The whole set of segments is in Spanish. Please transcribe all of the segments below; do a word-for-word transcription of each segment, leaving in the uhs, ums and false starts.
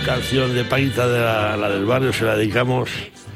canción de Paquita, de la, la del barrio, se la dedicamos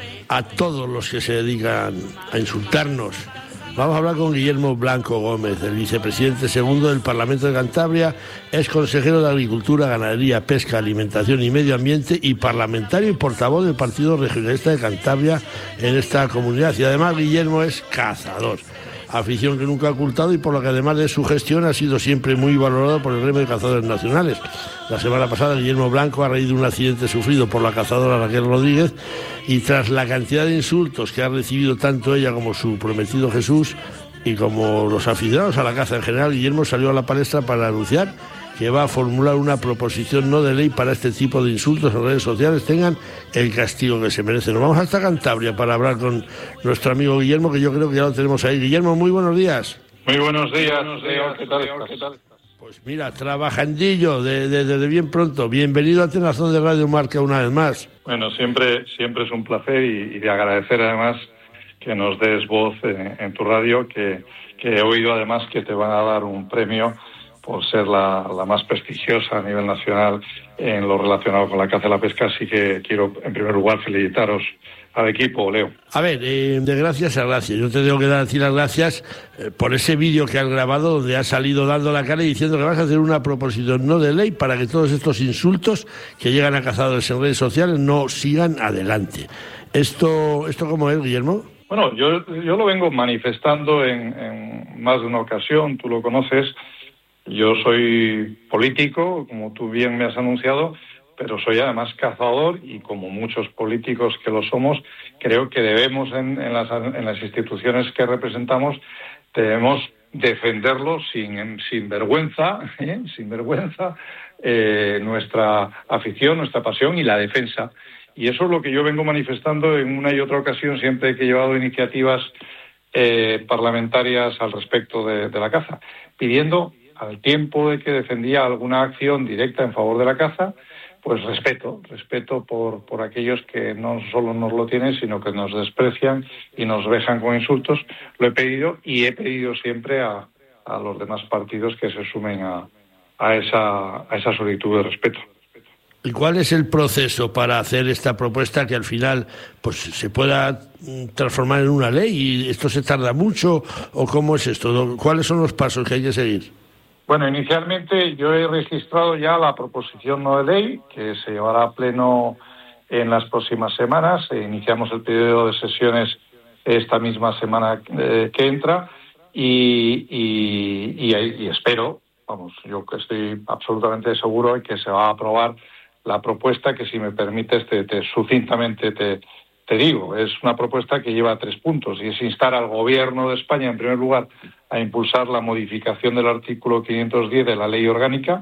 a todos los que se dedican a insultarnos. Vamos a hablar con Guillermo Blanco Gómez, el vicepresidente segundo del Parlamento de Cantabria, es consejero de Agricultura, Ganadería, Pesca, Alimentación y Medio Ambiente y parlamentario y portavoz del Partido Regionalista de Cantabria en esta comunidad. Y además Guillermo es cazador, afición que nunca ha ocultado y por lo que además de su gestión ha sido siempre muy valorado por el gremio de cazadores nacionales. La semana pasada Guillermo Blanco, a raíz de un accidente sufrido por la cazadora Raquel Rodríguez y tras la cantidad de insultos que ha recibido tanto ella como su prometido Jesús y como los aficionados a la caza en general, Guillermo salió a la palestra para anunciar que va a formular una proposición no de ley para este tipo de insultos en redes sociales tengan el castigo que se merecen. Nos vamos hasta Cantabria para hablar con nuestro amigo Guillermo, que yo creo que ya lo tenemos ahí. Guillermo, muy buenos días. Muy buenos días, buenos días. ¿Qué tal, ¿Qué tal? Pues mira, trabajandillo desde de, de, de bien pronto. Bienvenido a Tenazón de Radio Marca una vez más. Bueno, siempre siempre es un placer y, y de agradecer además que nos des voz en, en tu radio, que, que he oído además que te van a dar un premio por ser la, la más prestigiosa a nivel nacional en lo relacionado con la caza y la pesca, así que quiero en primer lugar felicitaros al equipo, Leo. A ver, eh, de gracias a gracias. Yo te tengo que dar a ti las gracias eh, por ese vídeo que has grabado donde has salido dando la cara y diciendo que vas a hacer una proposición no de ley para que todos estos insultos que llegan a cazadores en redes sociales no sigan adelante. ¿Esto, esto cómo es, Guillermo? Bueno, yo, yo lo vengo manifestando en, en más de una ocasión, tú lo conoces. Yo soy político, como tú bien me has anunciado, pero soy además cazador y como muchos políticos que lo somos, creo que debemos en, en, las, en las instituciones que representamos, debemos defenderlo sin, sin vergüenza, ¿eh? sin vergüenza, eh, nuestra afición, nuestra pasión y la defensa. Y eso es lo que yo vengo manifestando en una y otra ocasión siempre que he llevado iniciativas eh, parlamentarias al respecto de, de la caza, pidiendo al tiempo de que defendía alguna acción directa en favor de la caza, pues respeto, respeto por, por aquellos que no solo nos lo tienen, sino que nos desprecian y nos vejan con insultos. Lo he pedido y he pedido siempre a, a los demás partidos que se sumen a, a, esa, a esa solicitud de respeto. ¿Y cuál es el proceso para hacer esta propuesta que al final pues se pueda transformar en una ley? ¿Y esto se tarda mucho o cómo es esto? ¿Cuáles son los pasos que hay que seguir? Bueno, inicialmente yo he registrado ya la proposición no de ley que se llevará a pleno en las próximas semanas. Iniciamos el periodo de sesiones esta misma semana eh, que entra y, y, y, y espero, vamos, yo estoy absolutamente seguro de que se va a aprobar la propuesta que, si me permites, te, te, sucintamente te, te digo. Es una propuesta que lleva tres puntos y es instar al Gobierno de España, en primer lugar, a impulsar la modificación del artículo quinientos diez de la Ley Orgánica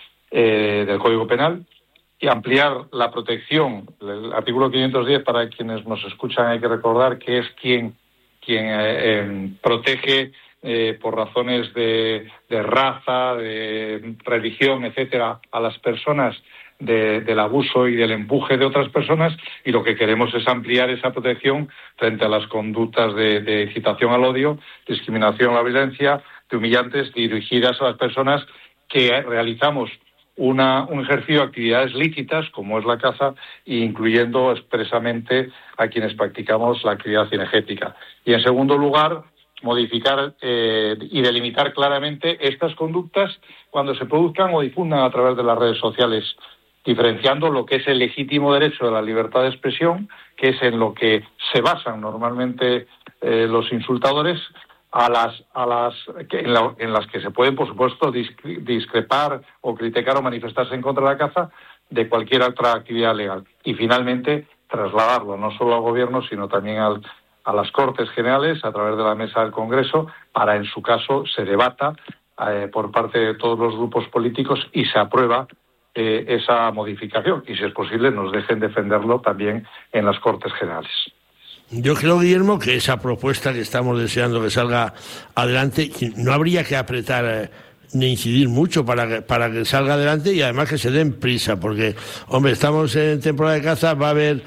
eh, del Código Penal y ampliar la protección. El artículo quinientos diez, para quienes nos escuchan, hay que recordar que es quien, quien eh, eh, protege eh, por razones de, de raza, de religión, etcétera, a las personas De, del abuso y del empuje de otras personas, y lo que queremos es ampliar esa protección frente a las conductas de, de incitación al odio, discriminación a la violencia, de humillantes dirigidas a las personas que realizamos una, un ejercicio de actividades lícitas como es la caza, incluyendo expresamente a quienes practicamos la actividad cinegética. Y en segundo lugar, modificar eh, y delimitar claramente estas conductas cuando se produzcan o difundan a través de las redes sociales, diferenciando lo que es el legítimo derecho de la libertad de expresión, que es en lo que se basan normalmente eh, los insultadores, a las a las que en, la, en las que se pueden, por supuesto, discre, discrepar o criticar o manifestarse en contra de la caza de cualquier otra actividad legal. Y finalmente, trasladarlo no solo al Gobierno, sino también al, a las Cortes Generales, a través de la mesa del Congreso, para, en su caso, se debata eh, por parte de todos los grupos políticos y se aprueba Eh, esa modificación y, si es posible, nos dejen defenderlo también en las Cortes Generales. Yo creo, Guillermo, que esa propuesta que estamos deseando que salga adelante, no habría que apretar eh, ni incidir mucho para que, para que salga adelante y además que se den prisa, porque, hombre, estamos en temporada de caza, va a haber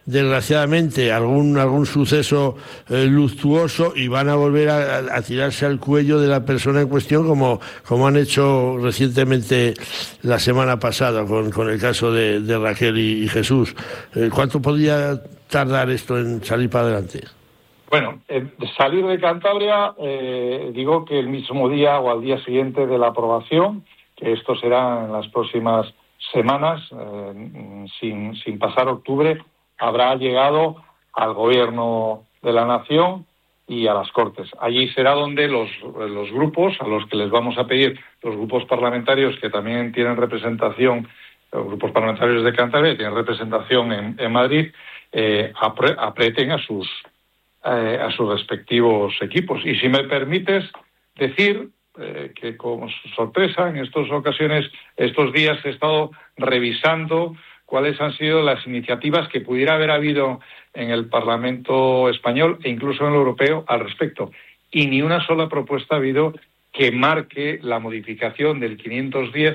desgraciadamente algún algún suceso eh, luctuoso y van a volver a, a tirarse al cuello de la persona en cuestión, como, como han hecho recientemente la semana pasada con, con el caso de, de Raquel y, y Jesús. Eh, ¿Cuánto podría tardar esto en salir para adelante? Bueno, eh, salir de Cantabria, eh, digo que el mismo día o al día siguiente de la aprobación, que esto será en las próximas semanas, eh, sin, sin pasar octubre, habrá llegado al Gobierno de la Nación y a las Cortes. Allí será donde los, los grupos, a los que les vamos a pedir, los grupos parlamentarios que también tienen representación, los grupos parlamentarios de Cantabria, que tienen representación en, en Madrid, eh, apre, aprieten a sus Eh, a sus respectivos equipos. Y si me permites decir eh, que como sorpresa en estas ocasiones, estos días he estado revisando cuáles han sido las iniciativas que pudiera haber habido en el Parlamento español e incluso en el europeo al respecto. Y ni una sola propuesta ha habido que marque la modificación del quinientos diez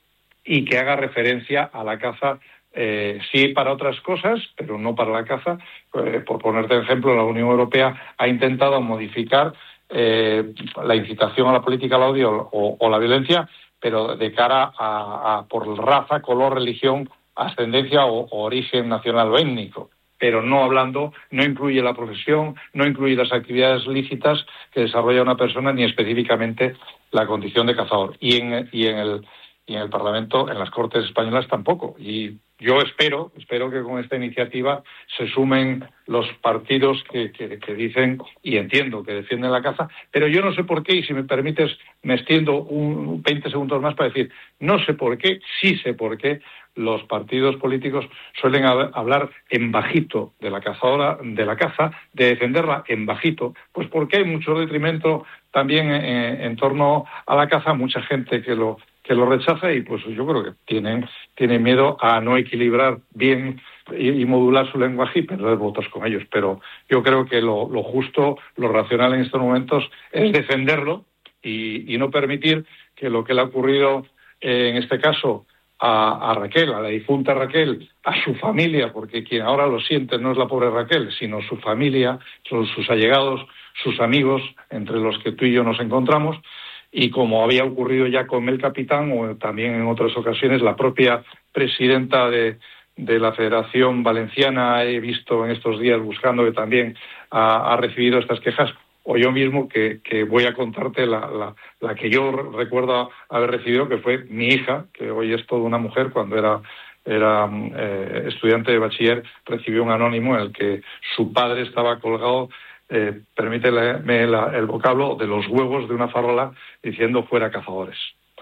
y que haga referencia a la caza. Eh, sí para otras cosas, pero no para la caza. Eh, por ponerte ejemplo, la Unión Europea ha intentado modificar eh, la incitación a la política, al odio o, o la violencia, pero de cara a, a por raza, color, religión, ascendencia o, o origen nacional o étnico. Pero no hablando, no incluye la profesión, no incluye las actividades lícitas que desarrolla una persona, ni específicamente la condición de cazador. Y en, y en el y en el Parlamento, en las Cortes españolas tampoco. Y yo espero, espero que con esta iniciativa se sumen los partidos que, que, que dicen, y entiendo, que defienden la caza, pero yo no sé por qué, y si me permites me extiendo un veinte segundos más para decir, no sé por qué, sí sé por qué, los partidos políticos suelen hablar en bajito de la cazadora, de la caza, de defenderla en bajito, pues porque hay mucho detrimento también en, en torno a la caza, mucha gente que lo que lo rechaza y pues yo creo que tienen, tienen miedo a no equilibrar bien y, y modular su lenguaje y perder votos con ellos. Pero yo creo que lo, lo justo, lo racional en estos momentos es defenderlo y, y no permitir que lo que le ha ocurrido eh, en este caso a, a Raquel, a la difunta Raquel, a su familia, porque quien ahora lo siente no es la pobre Raquel, sino su familia, son sus allegados, sus amigos, entre los que tú y yo nos encontramos. Y como había ocurrido ya con Mel Capitán o también en otras ocasiones, la propia presidenta de, de la Federación Valenciana, he visto en estos días buscando que también ha, ha recibido estas quejas, o yo mismo que, que voy a contarte la, la, la que yo recuerdo haber recibido, que fue mi hija, que hoy es toda una mujer, cuando era, era eh, estudiante de bachiller, recibió un anónimo en el que su padre estaba colgado, Eh, permíteme la, el vocablo, de los huevos de una farola diciendo fuera cazadores.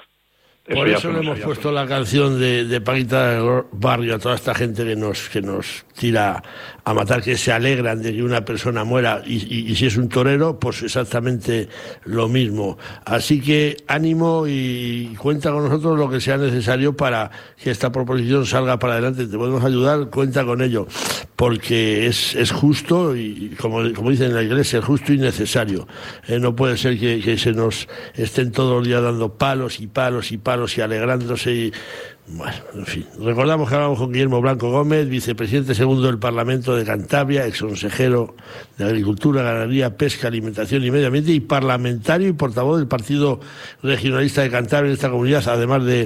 Eso Por eso le hemos puesto la canción de, de Paquita del Barrio a toda esta gente que nos que nos tira a matar, que se alegran de que una persona muera y, y, y si es un torero, pues exactamente lo mismo. Así que ánimo y cuenta con nosotros lo que sea necesario para que esta proposición salga para adelante. Te podemos ayudar, cuenta con ello, porque es, es justo y, como, como dicen en la iglesia, es justo y necesario. Eh, no puede ser que, que se nos estén todos los días dando palos y palos y palos y alegrándose y bueno, en fin. Recordamos que hablamos con Guillermo Blanco Gómez, vicepresidente segundo del Parlamento de Cantabria, exconsejero de Agricultura, Ganadería, Pesca, Alimentación y Medio Ambiente y parlamentario y portavoz del Partido Regionalista de Cantabria en esta comunidad, además de,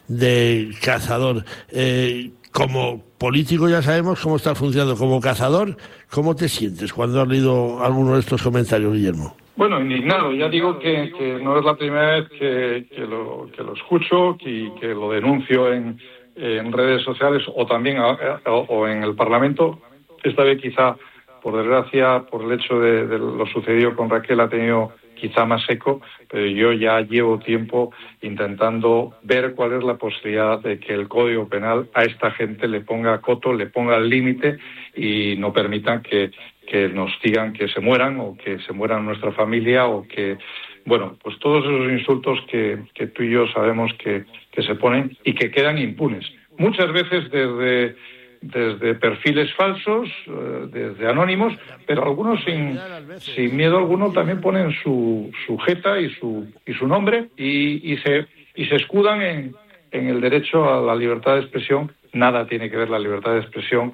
de cazador. Eh, como político ya sabemos cómo está funcionando. Como cazador, ¿cómo te sientes cuando has leído alguno de estos comentarios, Guillermo? Bueno, indignado. Ya digo que, que no es la primera vez que, que, lo, que lo escucho y que, que lo denuncio en, en redes sociales o también a, a, o en el Parlamento. Esta vez quizá, por desgracia, por el hecho de, de lo sucedido con Raquel, ha tenido quizá más eco, pero yo ya llevo tiempo intentando ver cuál es la posibilidad de que el Código Penal a esta gente le ponga coto, le ponga límite y no permitan que que nos digan que se mueran o que se mueran nuestra familia o que, bueno, pues todos esos insultos que, que tú y yo sabemos que, que se ponen y que quedan impunes. Muchas veces desde, desde perfiles falsos, desde anónimos, pero algunos sin, sin miedo alguno también ponen su, su jeta y su, y su nombre y, y, se, y se escudan en, en el derecho a la libertad de expresión. Nada tiene que ver la libertad de expresión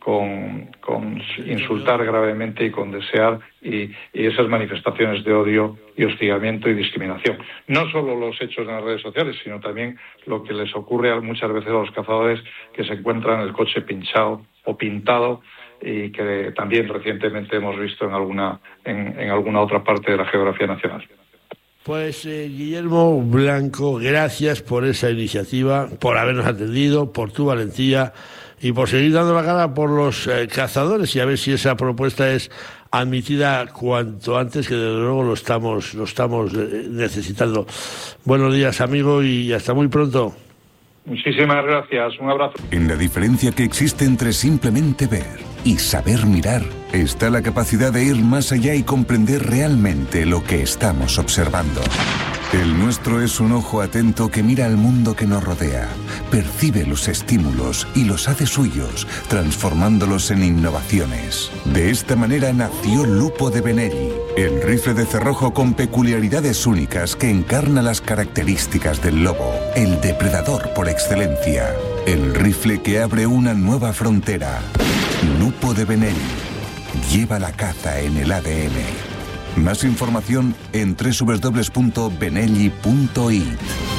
con, con insultar gravemente y con desear y, y esas manifestaciones de odio y hostigamiento y discriminación. No solo los hechos en las redes sociales, sino también lo que les ocurre a, muchas veces a los cazadores que se encuentran el coche pinchado o pintado, y que también recientemente hemos visto en alguna, en, en alguna otra parte de la geografía nacional. Pues eh, Guillermo Blanco, gracias por esa iniciativa, por habernos atendido, por tu valentía y por seguir dando la cara por los eh, cazadores, y a ver si esa propuesta es admitida cuanto antes, que desde luego lo estamos, lo estamos eh, necesitando. Buenos días, amigo, y hasta muy pronto. Muchísimas gracias, un abrazo. En la diferencia que existe entre simplemente ver y saber mirar, está la capacidad de ir más allá y comprender realmente lo que estamos observando. El nuestro es un ojo atento que mira al mundo que nos rodea, percibe los estímulos y los hace suyos, transformándolos en innovaciones. De esta manera nació Lupo de Benelli, el rifle de cerrojo con peculiaridades únicas que encarna las características del lobo, el depredador por excelencia. El rifle que abre una nueva frontera. Lupo de Benelli. Lleva la caza en el A D N. Más información en doble u doble u doble u punto benelli punto it.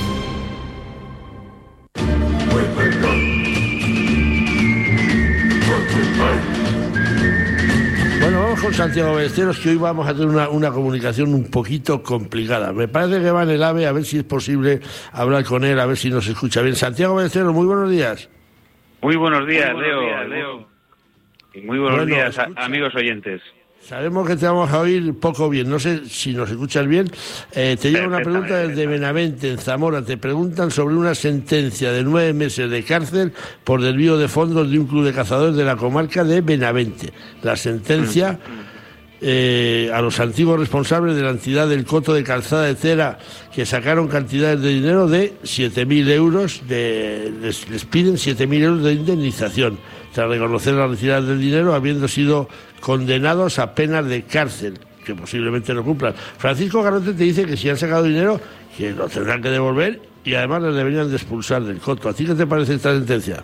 Bueno, vamos con Santiago Ballesteros, que hoy vamos a tener una, una comunicación un poquito complicada. Me parece que va en el AVE, a ver si es posible hablar con él, a ver si nos escucha bien. Santiago Ballesteros, muy buenos días. Muy buenos días, muy buenos Leo. días, Leo. Y muy buenos bueno, días, escucha, amigos oyentes. Sabemos que te vamos a oír poco bien, no sé si nos escuchas bien. Eh, te llevo una pregunta desde Benavente, en Zamora. Te preguntan sobre una sentencia de nueve meses de cárcel por desvío de fondos de un club de cazadores de la comarca de Benavente. La sentencia eh, a los antiguos responsables de la entidad del Coto de Calzada de Cera, que sacaron cantidades de dinero de siete mil euros, de, les, les piden siete mil euros de indemnización, tras reconocer la retirada del dinero, habiendo sido condenados a penas de cárcel, que posiblemente no cumplan. Francisco Garrote te dice que si han sacado dinero, que lo tendrán que devolver, y además les deberían de expulsar del Coto. ¿A ti qué te parece esta sentencia?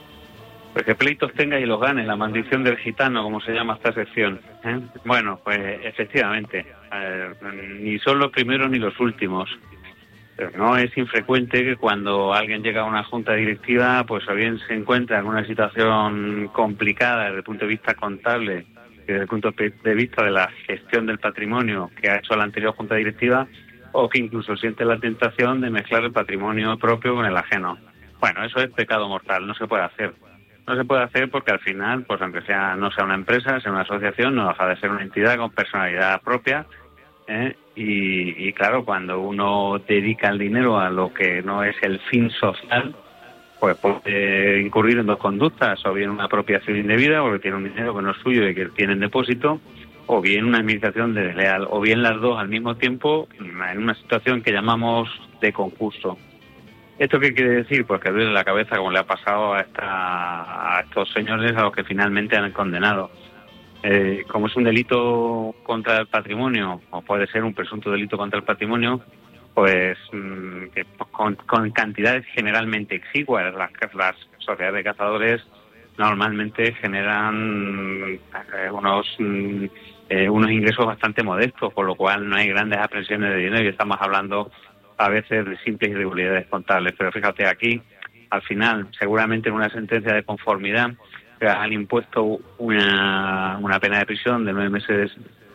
Pues que pleitos tenga y los gane, la maldición del gitano, como se llama esta sección. ¿eh? Bueno, pues efectivamente, eh, ni son los primeros ni los últimos. Pero no es infrecuente que cuando alguien llega a una junta directiva, pues o bien se encuentra en una situación complicada desde el punto de vista contable y desde el punto de vista de la gestión del patrimonio que ha hecho la anterior junta directiva, o que incluso siente la tentación de mezclar el patrimonio propio con el ajeno. Bueno, eso es pecado mortal, no se puede hacer. No se puede hacer porque al final, pues aunque sea no sea una empresa, sea una asociación, no deja de ser una entidad con personalidad propia. ¿eh? Y, y claro, cuando uno dedica el dinero a lo que no es el fin social, pues puede incurrir en dos conductas, o bien una apropiación indebida, porque tiene un dinero que no es suyo y que tiene en depósito, o bien una administración desleal, o bien las dos al mismo tiempo, en una situación que llamamos de concurso. ¿Esto qué quiere decir? Pues que duele la cabeza, como le ha pasado a, esta, a estos señores a los que finalmente han condenado. Eh, como es un delito contra el patrimonio, o puede ser un presunto delito contra el patrimonio, pues mmm, que, con, con cantidades generalmente exiguas. Las, las sociedades de cazadores normalmente generan eh, unos mm, eh, unos ingresos bastante modestos, por lo cual no hay grandes aprehensiones de dinero, y estamos hablando a veces de simples irregularidades contables. Pero fíjate, aquí, al final, seguramente en una sentencia de conformidad, han impuesto una, una pena de prisión de nueve meses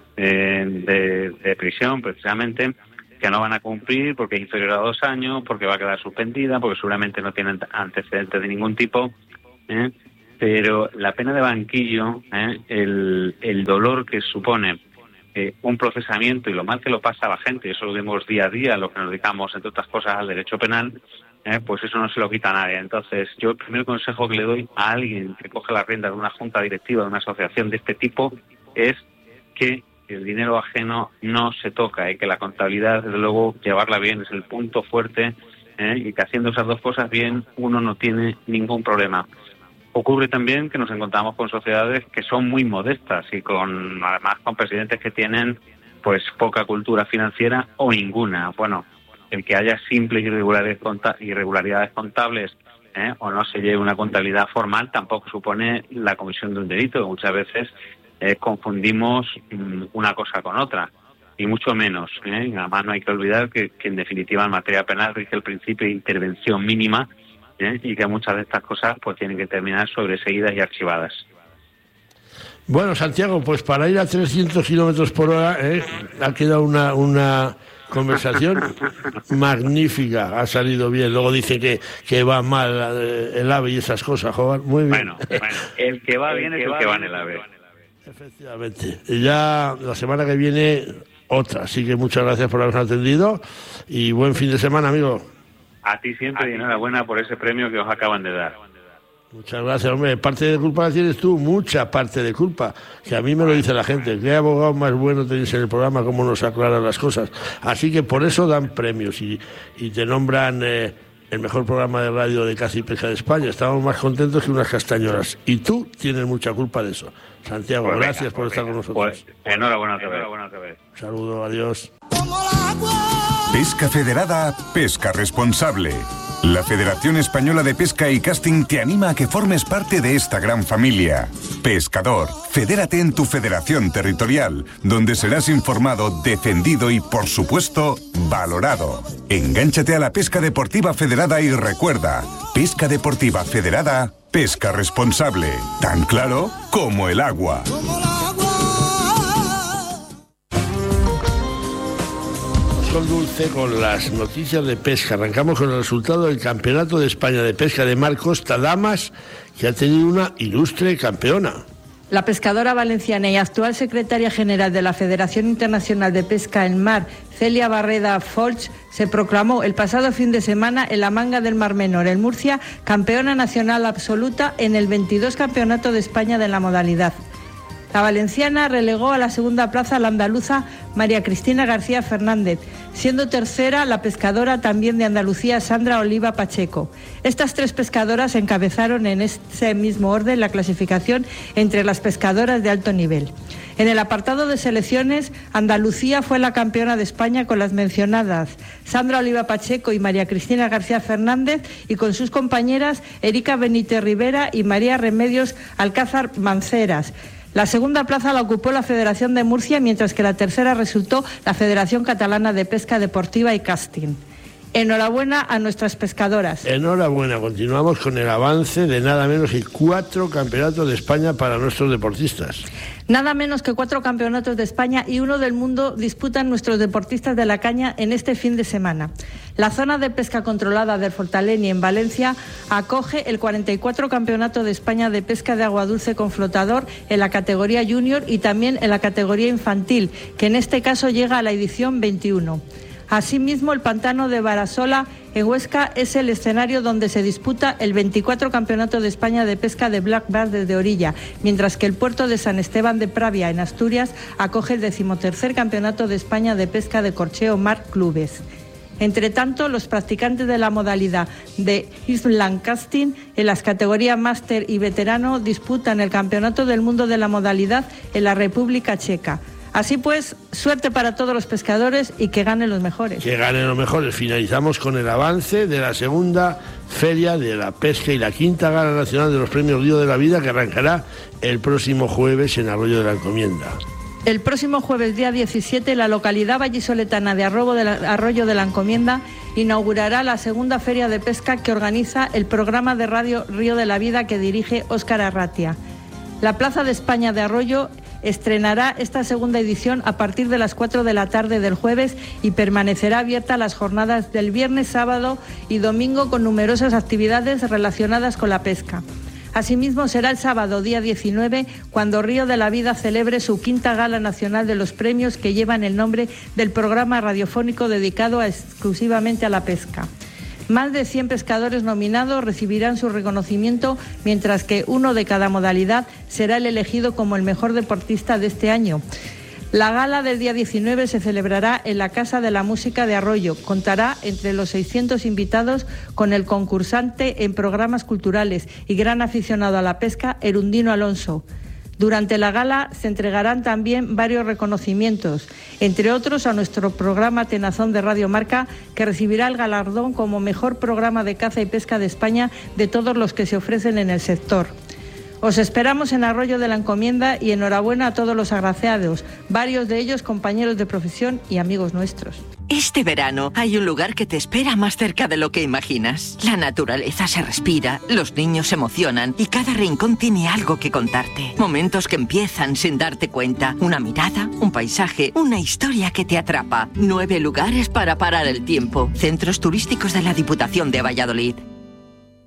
eh, de, de prisión, precisamente, que no van a cumplir porque es inferior a dos años, porque va a quedar suspendida, porque seguramente no tienen antecedentes de ningún tipo. ¿eh? Pero la pena de banquillo, ¿eh? el, el dolor que supone eh, un procesamiento y lo mal que lo pasa a la gente, eso lo vemos día a día, lo que nos dedicamos, entre otras cosas, al derecho penal, Eh, pues eso no se lo quita a nadie. Entonces, yo el primer consejo que le doy a alguien que coge la rienda de una junta directiva, de una asociación de este tipo, es que el dinero ajeno no se toca, y que la contabilidad, desde luego, llevarla bien es el punto fuerte, ¿eh? y que haciendo esas dos cosas bien, uno no tiene ningún problema. Ocurre también que nos encontramos con sociedades que son muy modestas y con, además, con presidentes que tienen pues poca cultura financiera o ninguna. Bueno, el que haya simples irregularidades, conta- irregularidades contables ¿eh? o no se lleve una contabilidad formal, tampoco supone la comisión de un delito. Muchas veces eh, confundimos mm, una cosa con otra, y mucho menos. ¿eh? Además, no hay que olvidar que, que en definitiva en materia penal rige el principio de intervención mínima, ¿eh? y que muchas de estas cosas pues tienen que terminar sobreseídas y archivadas. Bueno, Santiago, pues para ir a trescientos kilómetros por hora, ¿eh? ha quedado una, una conversación magnífica, ha salido bien. Luego dice que, que va mal el AVE y esas cosas, joder, muy bien. Bueno, bueno, el que va bien es el que va en el AVE. Efectivamente. Y ya la semana que viene otra, así que muchas gracias por habernos atendido y buen fin de semana, amigo. A ti siempre y enhorabuena por ese premio que os acaban de dar. Muchas gracias, hombre. Parte de culpa la tienes tú, mucha parte de culpa, que a mí me lo dice la gente. ¿Qué abogado más bueno tenéis en el programa? ¿Cómo nos aclaran las cosas? Así que por eso dan premios y, y te nombran eh, el mejor programa de radio de caza y pesca de España. Estamos más contentos que unas castañolas. Y tú tienes mucha culpa de eso. Santiago, pues gracias venga, por pues estar venga. con nosotros. Pues, enhorabuena otra vez. Enhorabuena otra vez. Un saludo, adiós. Pesca Federada, pesca responsable. La Federación Española de Pesca y Casting te anima a que formes parte de esta gran familia. Pescador, fedérate en tu federación territorial, donde serás informado, defendido y, por supuesto, valorado. Engánchate a la pesca deportiva federada y recuerda, pesca deportiva federada, pesca responsable. Tan claro como el agua. Sol dulce con las noticias de pesca. Arrancamos con el resultado del Campeonato de España de Pesca de Mar Costa Damas, que ha tenido una ilustre campeona. La pescadora valenciana y actual secretaria general de la Federación Internacional de Pesca en Mar, Celia Barreda Folch, se proclamó el pasado fin de semana en la Manga del Mar Menor, en Murcia, campeona nacional absoluta en el veintidós Campeonato de España de la modalidad. La valenciana relegó a la segunda plaza a la andaluza María Cristina García Fernández, siendo tercera la pescadora también de Andalucía Sandra Oliva Pacheco. Estas tres pescadoras encabezaron en ese mismo orden la clasificación entre las pescadoras de alto nivel. En el apartado de selecciones, Andalucía fue la campeona de España con las mencionadas Sandra Oliva Pacheco y María Cristina García Fernández, y con sus compañeras Erika Benítez Rivera y María Remedios Alcázar Manceras. La segunda plaza la ocupó la Federación de Murcia, mientras que la tercera resultó la Federación Catalana de Pesca Deportiva y Casting. Enhorabuena a nuestras pescadoras. Enhorabuena. Continuamos con el avance de nada menos que cuatro campeonatos de España para nuestros deportistas. Nada menos que cuatro campeonatos de España y uno del mundo disputan nuestros deportistas de la caña en este fin de semana. La zona de pesca controlada del Fortaleny en Valencia acoge el cuarenta y cuatro Campeonato de España de Pesca de Agua Dulce con flotador en la categoría junior y también en la categoría infantil, que en este caso llega a la edición veintiuno. Asimismo, el pantano de Barasola en Huesca es el escenario donde se disputa el veinticuatro Campeonato de España de Pesca de Black Bass desde orilla, mientras que el puerto de San Esteban de Pravia en Asturias acoge el decimotercer Campeonato de España de Pesca de Corcheo Mar Clubes. Entre tanto, los practicantes de la modalidad de Island Casting en las categorías máster y veterano disputan el Campeonato del Mundo de la modalidad en la República Checa. Así pues, suerte para todos los pescadores y que ganen los mejores. Que ganen los mejores. Finalizamos con el avance de la segunda Feria de la Pesca y la quinta Gala Nacional de los Premios Río de la Vida, que arrancará el próximo jueves en Arroyo de la Encomienda. El próximo jueves, día diecisiete, la localidad vallisoletana de Arroyo de la, Arroyo de la Encomienda inaugurará la segunda Feria de Pesca que organiza el programa de radio Río de la Vida que dirige Óscar Arratia. La Plaza de España de Arroyo estrenará esta segunda edición a partir de las cuatro de la tarde del jueves y permanecerá abierta las jornadas del viernes, sábado y domingo con numerosas actividades relacionadas con la pesca. Asimismo, será el sábado, día diecinueve, cuando Río de la Vida celebre su quinta Gala Nacional de los Premios, que llevan el nombre del programa radiofónico dedicado a, exclusivamente a la pesca. Más de cien pescadores nominados recibirán su reconocimiento, mientras que uno de cada modalidad será el elegido como el mejor deportista de este año. La gala del día diecinueve se celebrará en la Casa de la Música de Arroyo. Contará entre los seiscientos invitados con el concursante en programas culturales y gran aficionado a la pesca, Erundino Alonso. Durante la gala se entregarán también varios reconocimientos, entre otros a nuestro programa Tenazón de Radio Marca, que recibirá el galardón como mejor programa de caza y pesca de España de todos los que se ofrecen en el sector. Os esperamos en Arroyo de la Encomienda y enhorabuena a todos los agraciados, varios de ellos compañeros de profesión y amigos nuestros. Este verano hay un lugar que te espera más cerca de lo que imaginas. La naturaleza se respira, los niños se emocionan y cada rincón tiene algo que contarte. Momentos que empiezan sin darte cuenta. Una mirada, un paisaje, una historia que te atrapa. Nueve lugares para parar el tiempo. Centros turísticos de la Diputación de Valladolid.